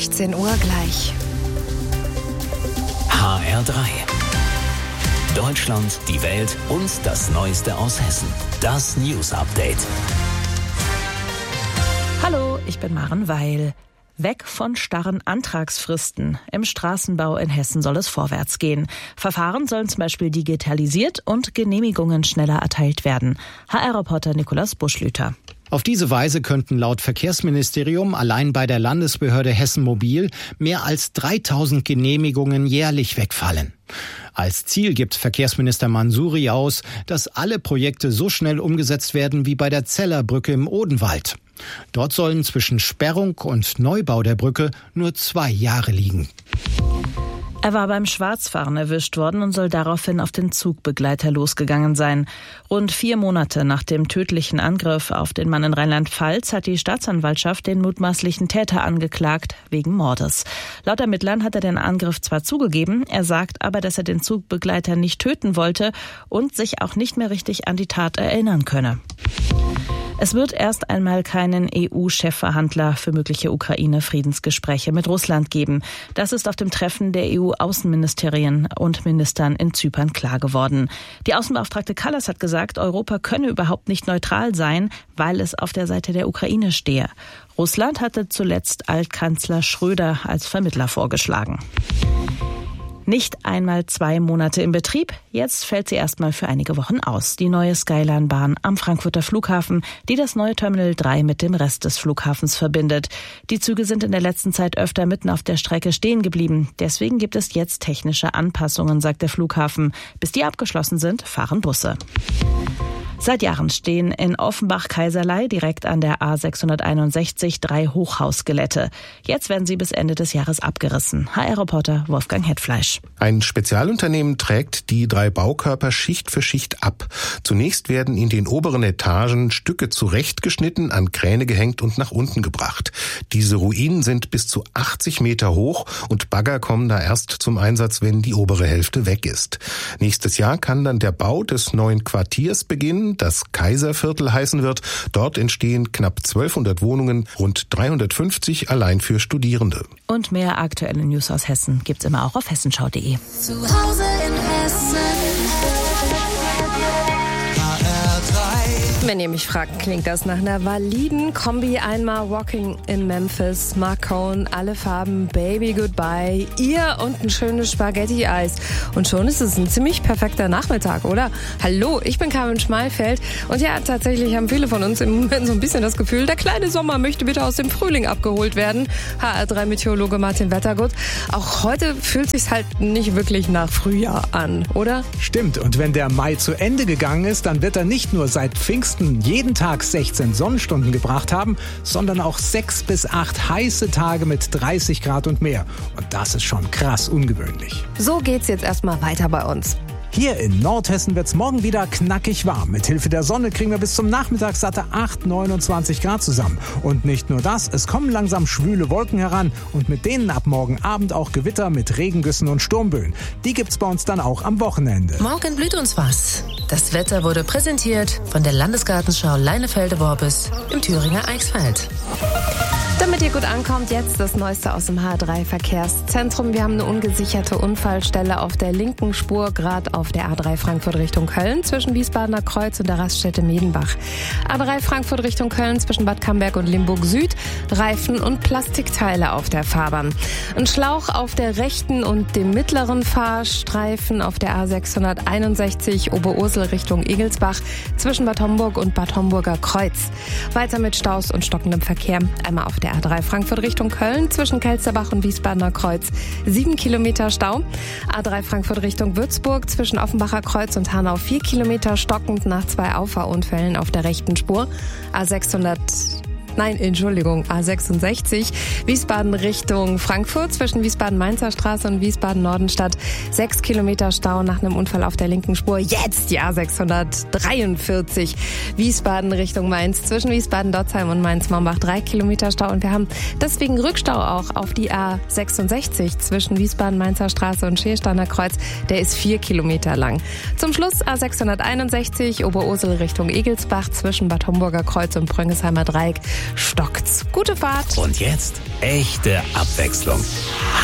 16 Uhr gleich. HR3. Deutschland, die Welt und das Neueste aus Hessen. Das News Update. Hallo, ich bin Maren Weil. Weg von starren Antragsfristen. Im Straßenbau in Hessen soll es vorwärts gehen. Verfahren sollen zum Beispiel digitalisiert und Genehmigungen schneller erteilt werden. HR-Reporter Nikolaus Buschlüter. Auf diese Weise könnten laut Verkehrsministerium allein bei der Landesbehörde Hessen Mobil mehr als 3000 Genehmigungen jährlich wegfallen. Als Ziel gibt Verkehrsminister Mansouri aus, dass alle Projekte so schnell umgesetzt werden wie bei der Zellerbrücke im Odenwald. Dort sollen zwischen Sperrung und Neubau der Brücke nur 2 Jahre liegen. Er war beim Schwarzfahren erwischt worden und soll daraufhin auf den Zugbegleiter losgegangen sein. Rund 4 Monate nach dem tödlichen Angriff auf den Mann in Rheinland-Pfalz hat die Staatsanwaltschaft den mutmaßlichen Täter angeklagt wegen Mordes. Laut Ermittlern hat er den Angriff zwar zugegeben, er sagt aber, dass er den Zugbegleiter nicht töten wollte und sich auch nicht mehr richtig an die Tat erinnern könne. Es wird erst einmal keinen EU-Chefverhandler für mögliche Ukraine-Friedensgespräche mit Russland geben. Das ist auf dem Treffen der EU-Außenministerien und Ministern in Zypern klar geworden. Die Außenbeauftragte Kallas hat gesagt, Europa könne überhaupt nicht neutral sein, weil es auf der Seite der Ukraine stehe. Russland hatte zuletzt Altkanzler Schröder als Vermittler vorgeschlagen. Nicht einmal 2 Monate im Betrieb, jetzt fällt sie erstmal für einige Wochen aus. Die neue Skyline-Bahn am Frankfurter Flughafen, die das neue Terminal 3 mit dem Rest des Flughafens verbindet. Die Züge sind in der letzten Zeit öfter mitten auf der Strecke stehen geblieben. Deswegen gibt es jetzt technische Anpassungen, sagt der Flughafen. Bis die abgeschlossen sind, fahren Busse. Seit Jahren stehen in Offenbach-Kaiserlei direkt an der A661 3 Hochhausskelette. Jetzt werden sie bis Ende des Jahres abgerissen. HR-Reporter Wolfgang Hetfleisch. Ein Spezialunternehmen trägt die 3 Baukörper Schicht für Schicht ab. Zunächst werden in den oberen Etagen Stücke zurechtgeschnitten, an Kräne gehängt und nach unten gebracht. Diese Ruinen sind bis zu 80 Meter hoch und Bagger kommen da erst zum Einsatz, wenn die obere Hälfte weg ist. Nächstes Jahr kann dann der Bau des neuen Quartiers beginnen, das Kaiserviertel heißen wird. Dort entstehen knapp 1200 Wohnungen, rund 350 allein für Studierende. Und mehr aktuelle News aus Hessen gibt's immer auch auf hessenschau.de. Zu Hause in Hessen. Wenn ihr mich fragt, klingt das nach einer validen Kombi. Einmal Walking in Memphis, Mark Cohn, alle Farben, Baby Goodbye, ihr und ein schönes Spaghetti-Eis. Und schon ist es ein ziemlich perfekter Nachmittag, oder? Hallo, ich bin Carmen Schmalfeld. Und ja, tatsächlich haben viele von uns im Moment so ein bisschen das Gefühl, der kleine Sommer möchte bitte aus dem Frühling abgeholt werden. HR3-Meteorologe Martin Wettergut. Auch heute fühlt sich's halt nicht wirklich nach Frühjahr an, oder? Stimmt. Und wenn der Mai zu Ende gegangen ist, dann wird er nicht nur seit Pfingsten jeden Tag 16 Sonnenstunden gebracht haben, sondern auch 6 bis 8 heiße Tage mit 30 Grad und mehr. Und das ist schon krass ungewöhnlich. So geht's jetzt erstmal weiter bei uns. Hier in Nordhessen wird's morgen wieder knackig warm. Mit Hilfe der Sonne kriegen wir bis zum Nachmittag satte 29 Grad zusammen. Und nicht nur das, es kommen langsam schwüle Wolken heran und mit denen ab morgen Abend auch Gewitter mit Regengüssen und Sturmböen. Die gibt's bei uns dann auch am Wochenende. Morgen blüht uns was. Das Wetter wurde präsentiert von der Landesgartenschau Leinefelde-Worbis im Thüringer Eichsfeld. Damit ihr gut ankommt, jetzt das Neueste aus dem HR3-Verkehrszentrum. Wir haben eine ungesicherte Unfallstelle auf der linken Spur, gerade auf der A3 Frankfurt Richtung Köln, zwischen Wiesbadener Kreuz und der Raststätte Medenbach. A3 Frankfurt Richtung Köln, zwischen Bad Camberg und Limburg Süd, Reifen und Plastikteile auf der Fahrbahn. Ein Schlauch auf der rechten und dem mittleren Fahrstreifen auf der A661 Oberursel Richtung Egelsbach, zwischen Bad Homburg und Bad Homburger Kreuz. Weiter mit Staus und stockendem Verkehr. Einmal auf der A3 Frankfurt Richtung Köln, zwischen Kelsterbach und Wiesbadener Kreuz 7 Kilometer Stau. A3 Frankfurt Richtung Würzburg, zwischen Offenbacher Kreuz und Hanau 4 Kilometer stockend nach 2 Auffahrunfällen auf der rechten Spur. A66 Wiesbaden Richtung Frankfurt, zwischen Wiesbaden-Mainzer Straße und Wiesbaden-Nordenstadt 6 Kilometer Stau nach einem Unfall auf der linken Spur. Jetzt die A643 Wiesbaden Richtung Mainz, zwischen Wiesbaden-Dotzheim und Mainz-Mombach 3 Kilometer Stau. Und wir haben deswegen Rückstau auch auf die A66 zwischen Wiesbaden-Mainzer Straße und Schiersteiner Kreuz. Der ist 4 Kilometer lang. Zum Schluss A661 Oberursel Richtung Egelsbach, zwischen Bad Homburger Kreuz und Pröngensheimer Dreieck stockt's. Gute Fahrt. Und jetzt echte Abwechslung.